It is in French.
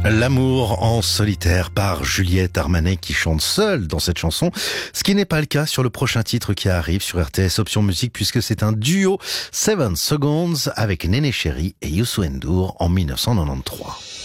L'amour en solitaire par Juliette Armanet qui chante seule dans cette chanson, ce qui n'est pas le cas sur le prochain titre qui arrive sur RTS Option Musique puisque c'est un duo 7 Seconds avec Néné Chéri et Youssou N'Dour en 1993.